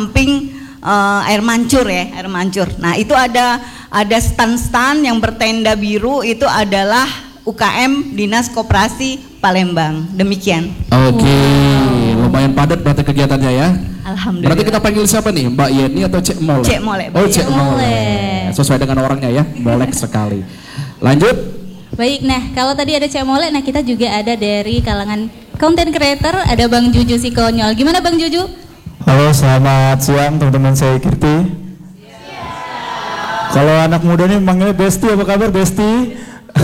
samping air mancur ya, air mancur. Nah itu ada stan-stan yang bertenda biru, itu adalah UKM Dinas Koperasi Palembang. Demikian. Oke, lumayan padat berarti kegiatannya ya. Alhamdulillah. Berarti kita panggil siapa nih, Mbak Yeni atau Cek Mole? Cek Mole. Oh Cek Mole. Sesuai dengan orangnya ya, molek sekali. Lanjut. Baik, nah kalau tadi ada Cek Mole, nah kita juga ada dari kalangan content creator, ada Bang Juju si Konyol. Gimana Bang Juju? Halo, selamat siang teman-teman saya Kirti. Kalau anak muda nih manggilnya Besti, apa kabar Besti?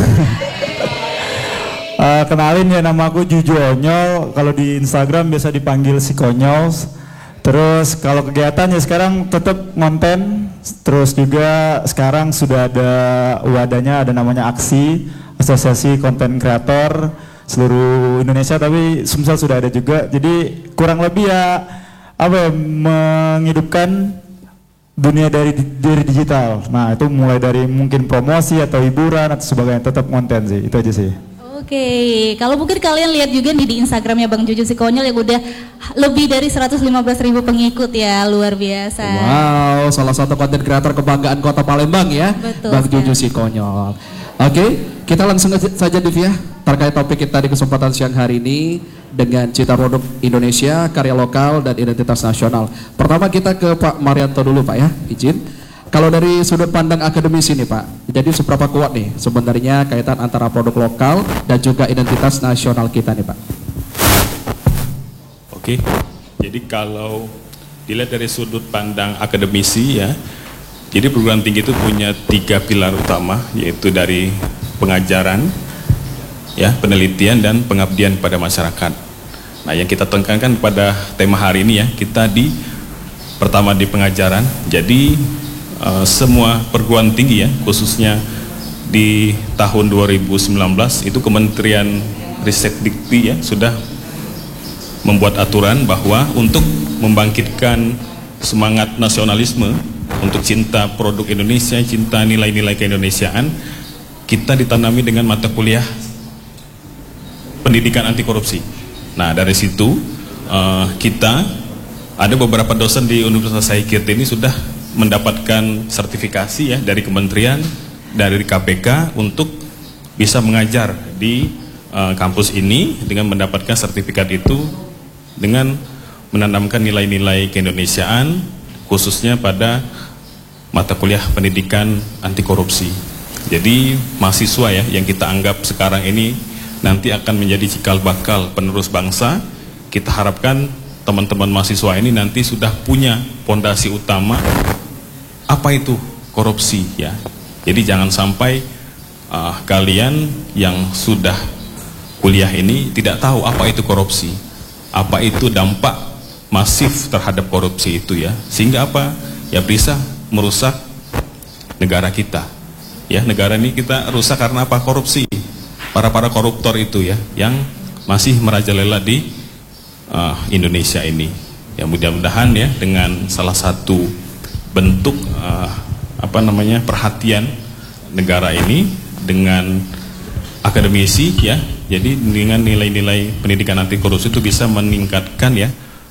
Kenalin ya, nama aku Juju Onyol. Kalau di Instagram biasa dipanggil si Konyol. Terus kalau kegiatan ya sekarang tetap konten. Terus juga sekarang sudah ada wadahnya, ada namanya AKSI, Asosiasi Konten Kreator seluruh Indonesia, tapi Sumsel sudah ada juga. Jadi kurang lebih ya menghidupkan dunia dari digital. Nah itu mulai dari mungkin promosi atau hiburan atau sebagainya, tetap konten sih, itu aja sih. Oke, kalau mungkin kalian lihat juga nih di Instagramnya Bang Juju si Konyol yang udah lebih dari 115.000 pengikut ya, luar biasa. Wow, salah satu konten kreator kebanggaan Kota Palembang ya. Betul, Bang Juju si Konyol. Oke, kita langsung saja Divya terkait topik kita di kesempatan siang hari ini dengan cita produk Indonesia, karya lokal dan identitas nasional. Pertama kita ke Pak Marianto dulu Pak ya, izin. Kalau dari sudut pandang akademisi nih Pak, jadi seberapa kuat nih sebenarnya kaitan antara produk lokal dan juga identitas nasional kita nih Pak? Oke, jadi kalau dilihat dari sudut pandang akademisi ya, jadi perguruan tinggi itu punya 3 pilar utama, yaitu dari pengajaran, ya, penelitian dan pengabdian pada masyarakat. Nah, yang kita tekankan pada tema hari ini ya, kita pertama di pengajaran. Jadi semua perguruan tinggi ya, khususnya di tahun 2019 itu Kementerian Ristekdikti ya sudah membuat aturan bahwa untuk membangkitkan semangat nasionalisme, untuk cinta produk Indonesia, cinta nilai-nilai keindonesiaan, kita ditanami dengan mata kuliah pendidikan anti korupsi. Nah dari situ kita ada beberapa dosen di Universitas Saikirti ini sudah mendapatkan sertifikasi ya dari kementerian, dari KPK untuk bisa mengajar di kampus ini dengan mendapatkan sertifikat itu dengan menanamkan nilai-nilai keindonesiaan khususnya pada mata kuliah pendidikan anti korupsi. Jadi mahasiswa ya yang kita anggap sekarang ini nanti akan menjadi cikal bakal penerus bangsa, kita harapkan teman-teman mahasiswa ini nanti sudah punya fondasi utama apa itu korupsi ya. Jadi jangan sampai kalian yang sudah kuliah ini tidak tahu apa itu korupsi, apa itu dampak masif terhadap korupsi itu ya, sehingga apa ya bisa merusak negara kita ya. Negara ini kita rusak karena apa? Korupsi, para koruptor itu ya yang masih merajalela di Indonesia ini ya. Mudah-mudahan ya dengan salah satu bentuk perhatian negara ini dengan akademisi ya, jadi dengan nilai-nilai pendidikan anti korupsi itu bisa meningkatkan ya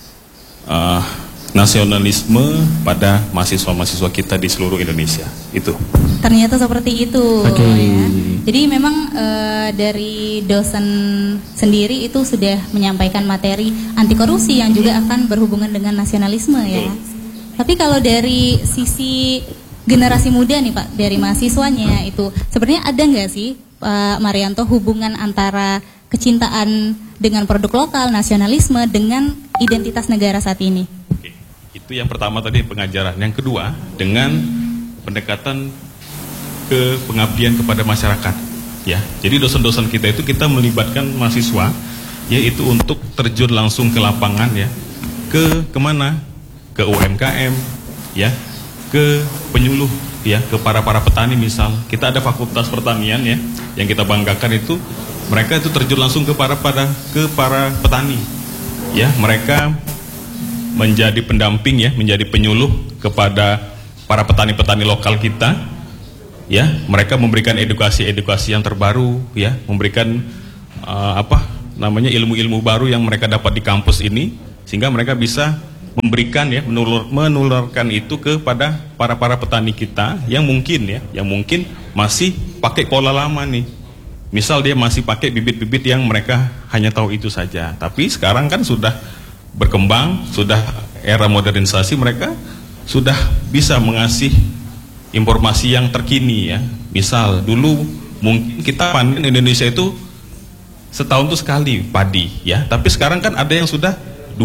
nasionalisme pada mahasiswa-mahasiswa kita di seluruh Indonesia. Itu ternyata seperti itu Okay. ya. Jadi memang dari dosen sendiri itu sudah menyampaikan materi anti korupsi yang juga akan berhubungan dengan nasionalisme ya. Tapi kalau dari sisi generasi muda nih Pak, dari mahasiswanya itu sebenarnya ada nggak sih Pak Marianto hubungan antara kecintaan dengan produk lokal, nasionalisme dengan identitas negara saat ini? Oke. Itu yang pertama tadi pengajaran. Yang kedua dengan pendekatan ke pengabdian kepada masyarakat ya. Jadi dosen-dosen kita itu kita melibatkan mahasiswa yaitu untuk terjun langsung ke lapangan ya. Kemana? Ke UMKM ya, ke penyuluh ya, ke para petani misal. Kita ada fakultas pertanian ya yang kita banggakan itu mereka itu terjun langsung ke para petani ya. Mereka menjadi pendamping ya, menjadi penyuluh kepada para petani-petani lokal kita ya. Mereka memberikan edukasi yang terbaru ya, memberikan ilmu-ilmu baru yang mereka dapat di kampus ini, sehingga mereka bisa memberikan ya, menularkan itu kepada para petani kita yang mungkin masih pakai pola lama nih. Misal dia masih pakai bibit-bibit yang mereka hanya tahu itu saja. Tapi sekarang kan sudah berkembang, sudah era modernisasi, mereka sudah bisa mengasih informasi yang terkini ya. Misal dulu mungkin kita panen Indonesia itu setahun tuh sekali padi ya. Tapi sekarang kan ada yang sudah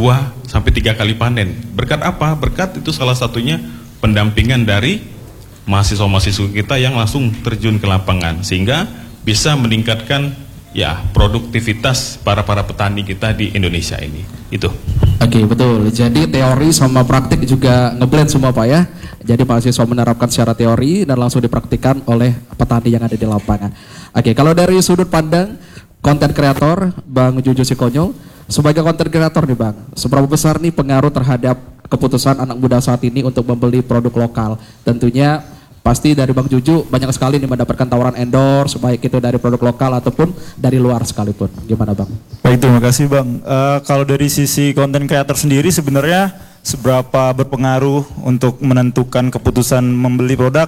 2-3 kali panen. Berkat apa? Berkat itu salah satunya pendampingan dari mahasiswa-mahasiswa kita yang langsung terjun ke lapangan, sehingga bisa meningkatkan ya produktivitas para petani kita di Indonesia ini. Itu. Oke, betul. Jadi teori sama praktik juga ngeblend semua Pak ya. Jadi mahasiswa menerapkan secara teori dan langsung dipraktikkan oleh petani yang ada di lapangan. Oke, kalau dari sudut pandang konten kreator Bang Juju Sikonyol, sebagai konten kreator nih Bang, seberapa besar nih pengaruh terhadap keputusan anak muda saat ini untuk membeli produk lokal? Tentunya pasti dari Bang Juju banyak sekali nih mendapatkan tawaran endorse, baik itu dari produk lokal ataupun dari luar sekalipun. Gimana Bang? Baik, terima kasih Bang. Kalau dari sisi konten kreator sendiri sebenarnya seberapa berpengaruh untuk menentukan keputusan membeli produk?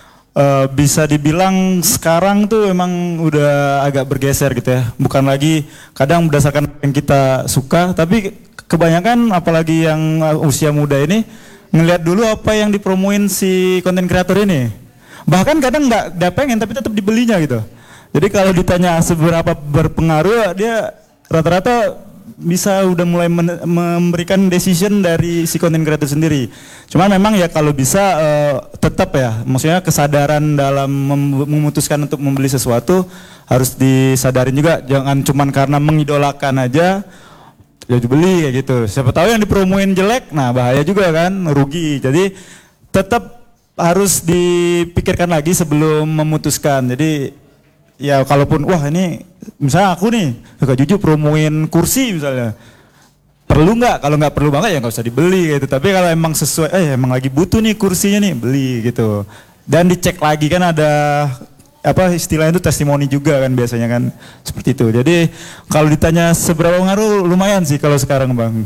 Bisa dibilang sekarang tuh emang udah agak bergeser gitu ya. Bukan lagi kadang berdasarkan yang kita suka, tapi kebanyakan apalagi yang usia muda ini ngelihat dulu apa yang dipromoin si konten kreator ini. Bahkan kadang nggak pengen tapi tetap dibelinya gitu. Jadi kalau ditanya seberapa berpengaruh, dia rata-rata bisa udah mulai memberikan decision dari si konten kreator sendiri. Cuman memang ya kalau bisa tetap ya, maksudnya kesadaran dalam memutuskan untuk membeli sesuatu harus disadarin juga. Jangan cuman karena mengidolakan aja ya dibeli kayak gitu. Siapa tahu yang dipromoin jelek, nah bahaya juga kan, rugi. Jadi tetap harus dipikirkan lagi sebelum memutuskan. Jadi ya kalaupun wah ini misalnya aku nih suka Juju promoin kursi misalnya, perlu nggak? Kalau nggak perlu banget ya nggak usah dibeli gitu. Tapi kalau emang sesuai, emang lagi butuh nih kursinya nih, beli gitu. Dan dicek lagi kan ada apa istilahnya itu testimoni juga kan biasanya kan seperti itu. Jadi kalau ditanya seberapa pengaruh, lumayan sih kalau sekarang Bang.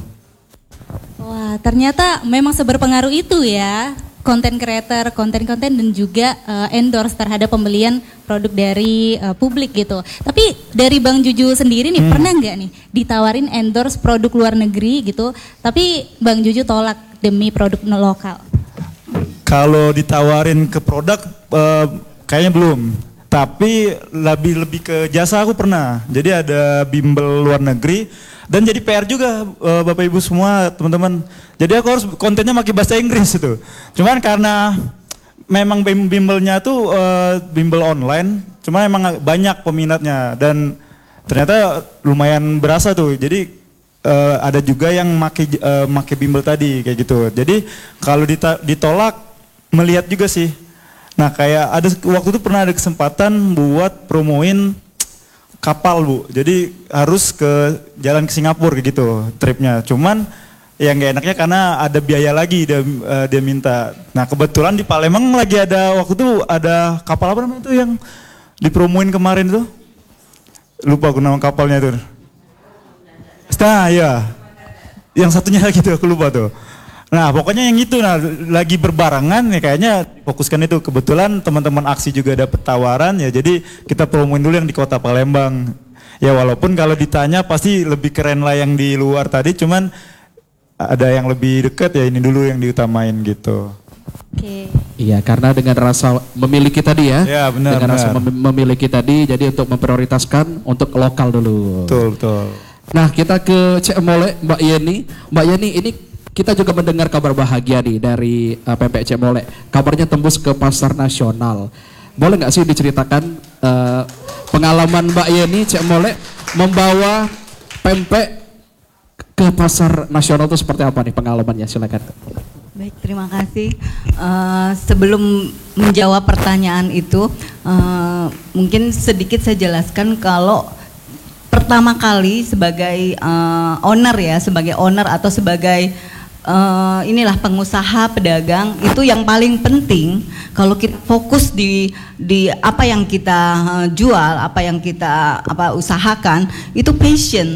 Wah, ternyata memang seberpengaruh itu ya konten creator, konten-konten dan juga endorse terhadap pembelian produk dari publik gitu. Tapi dari Bang Juju sendiri nih pernah nggak nih ditawarin endorse produk luar negeri gitu, tapi Bang Juju tolak demi produk lokal? Kalau ditawarin ke produk kayaknya belum. Tapi lebih ke jasa aku pernah. Jadi ada bimbel luar negeri dan jadi PR juga Bapak Ibu semua teman-teman. Jadi aku harus kontennya pakai bahasa Inggris itu. Cuman karena memang bimbelnya tuh bimbel online, cuma memang banyak peminatnya dan ternyata lumayan berasa tuh. Jadi ada juga yang make bimbel tadi kayak gitu. Jadi kalau ditolak melihat juga sih. Nah kayak ada waktu itu pernah ada kesempatan buat promoin kapal Bu, jadi harus ke jalan ke Singapura gitu tripnya. Cuman yang gak enaknya karena ada biaya lagi dia minta. Nah kebetulan di Palembang lagi ada waktu itu ada kapal apa namanya itu yang dipromoin kemarin tuh, lupa aku nama kapalnya tuh. Nah ya, yang satunya lagi tuh aku lupa tuh. Nah pokoknya yang itu, nah lagi berbarengan ya kayaknya fokuskan itu. Kebetulan teman-teman aksi juga dapat tawaran ya, jadi kita promoin dulu yang di kota Palembang. Ya walaupun kalau ditanya pasti lebih keren lah yang di luar tadi, cuman ada yang lebih dekat ya ini dulu yang diutamain gitu. Oke. Iya, karena dengan rasa memiliki tadi ya, benar, dengan rasa benar. memiliki tadi, jadi untuk memprioritaskan untuk lokal dulu. Betul, betul. Nah kita ke Cek Mole, Mbak Yeni. Mbak Yeni, ini kita juga mendengar kabar bahagia nih dari pempek Cek Mole. Kabarnya tembus ke pasar nasional. Boleh nggak sih diceritakan pengalaman Mbak Yeni Cek Mole membawa pempek ke pasar nasional itu seperti apa nih pengalamannya? Silakan. Baik, terima kasih. Sebelum menjawab pertanyaan itu, mungkin sedikit saya jelaskan kalau pertama kali sebagai owner ya, sebagai owner atau sebagai inilah pengusaha pedagang, itu yang paling penting kalau kita fokus di apa yang kita jual, apa yang kita usahakan, itu passion.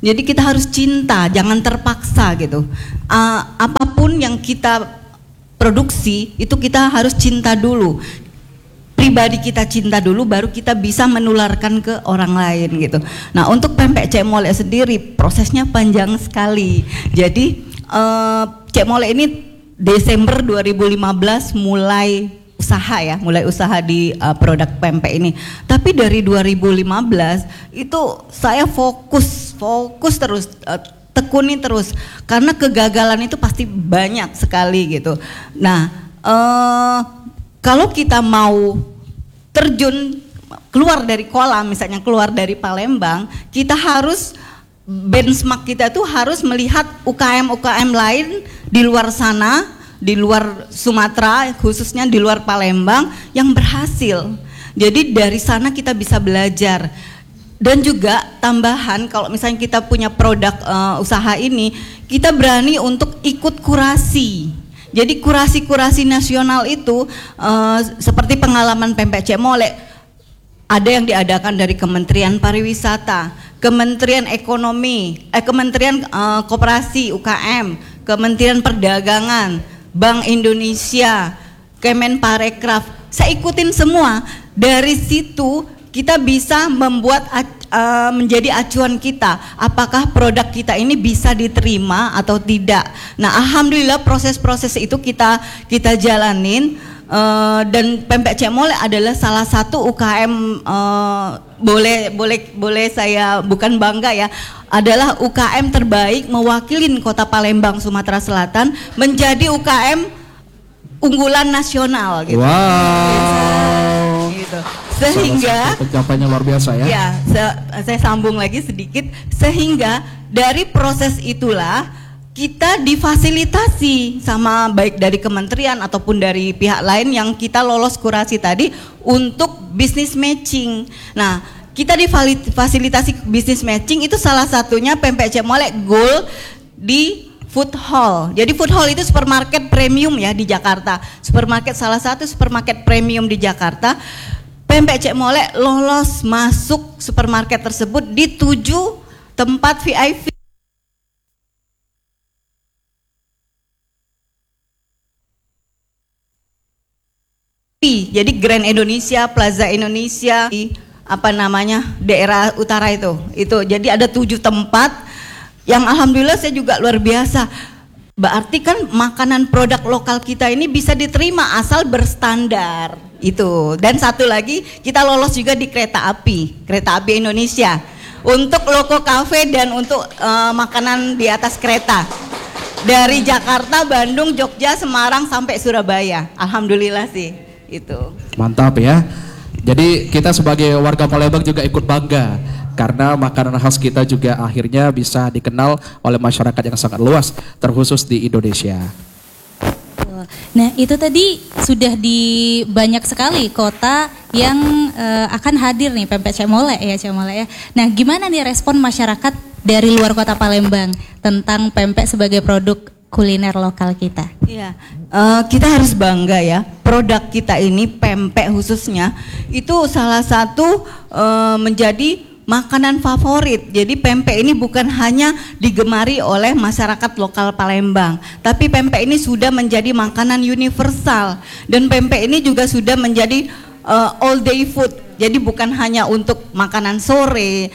Jadi kita harus cinta, jangan terpaksa gitu. Apapun yang kita produksi itu kita harus cinta dulu. Pribadi kita cinta dulu, baru kita bisa menularkan ke orang lain gitu. Nah, untuk pempek Cek Molek sendiri prosesnya panjang sekali. Jadi Cek Molek ini Desember 2015 mulai usaha di produk pempek ini. Tapi dari 2015 itu saya fokus terus, tekuni terus, karena kegagalan itu pasti banyak sekali gitu. Nah, kalau kita mau terjun keluar dari kolam, misalnya keluar dari Palembang, kita harus benchmark kita tuh harus melihat UKM lain di luar sana, di luar Sumatera, khususnya di luar Palembang yang berhasil. Jadi dari sana kita bisa belajar. Dan juga tambahan, kalau misalnya kita punya produk usaha ini, kita berani untuk ikut kurasi. Jadi kurasi nasional itu seperti pengalaman pempek Cek Molek, ada yang diadakan dari Kementerian Pariwisata, Kementerian Ekonomi, Kementerian Koperasi UKM, Kementerian Perdagangan, Bank Indonesia, Kemenparekraf, saya ikutin semua. Dari situ kita bisa membuat menjadi acuan kita, apakah produk kita ini bisa diterima atau tidak. Nah, alhamdulillah proses-proses itu kita jalanin, dan pempek Cek Molek adalah salah satu UKM, boleh saya bukan bangga ya, adalah UKM terbaik mewakilin Kota Palembang, Sumatera Selatan menjadi UKM unggulan nasional gitu. Wow. Gitu. Sehingga pencapaiannya luar biasa ya. Ya, saya sambung lagi sedikit, sehingga dari proses itulah kita difasilitasi sama baik dari kementerian ataupun dari pihak lain yang kita lolos kurasi tadi untuk business matching. Nah, kita difasilitasi business matching itu salah satunya pempek Cek Molek goal di food hall. Jadi food hall itu supermarket premium ya di Jakarta. Supermarket, salah satu supermarket premium di Jakarta. Pempek Cek Molek lolos masuk supermarket tersebut di 7 tempat VIP. Jadi Grand Indonesia, Plaza Indonesia, daerah utara itu jadi ada 7 tempat yang alhamdulillah saya juga luar biasa. Berarti kan makanan produk lokal kita ini bisa diterima asal berstandar itu. Dan satu lagi, kita lolos juga di kereta api Indonesia untuk Loko Cafe dan untuk makanan di atas kereta dari Jakarta, Bandung, Jogja, Semarang sampai Surabaya. Alhamdulillah sih itu. Mantap ya. Jadi kita sebagai warga Palembang juga ikut bangga karena makanan khas kita juga akhirnya bisa dikenal oleh masyarakat yang sangat luas, terkhusus di Indonesia. Nah, itu tadi sudah di banyak sekali kota yang akan hadir nih pempek Cek Molek ya. Nah, gimana nih respon masyarakat dari luar kota Palembang tentang pempek sebagai produk kuliner lokal kita? Iya, kita harus bangga ya. Produk kita ini pempek khususnya itu salah satu menjadi makanan favorit. Jadi pempek ini bukan hanya digemari oleh masyarakat lokal Palembang, tapi pempek ini sudah menjadi makanan universal, dan pempek ini juga sudah menjadi all day food. Jadi bukan hanya untuk makanan sore,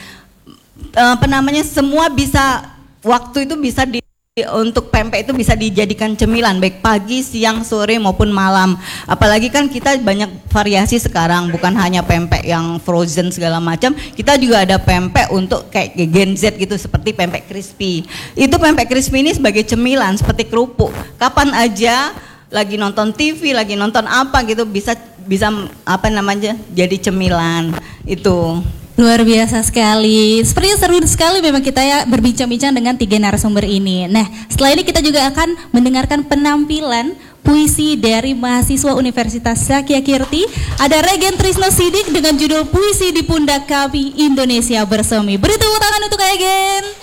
semua bisa, waktu itu bisa untuk pempek itu bisa dijadikan cemilan baik pagi, siang, sore maupun malam. Apalagi kan kita banyak variasi sekarang, bukan hanya pempek yang frozen segala macam. Kita juga ada pempek untuk kayak Gen Z gitu, seperti pempek crispy. Itu pempek crispy ini sebagai cemilan seperti kerupuk. Kapan aja lagi nonton TV, lagi nonton apa gitu bisa jadi cemilan itu. Luar biasa sekali. Sepertinya seru sekali memang kita ya berbincang-bincang dengan 3 narasumber ini. Nah, setelah ini kita juga akan mendengarkan penampilan puisi dari mahasiswa Universitas Zakia Kirti. Ada Regen Trisno Sidik dengan judul Puisi di Pundak Kami Indonesia Bersemi. Beri tepuk tangan untuk Regen.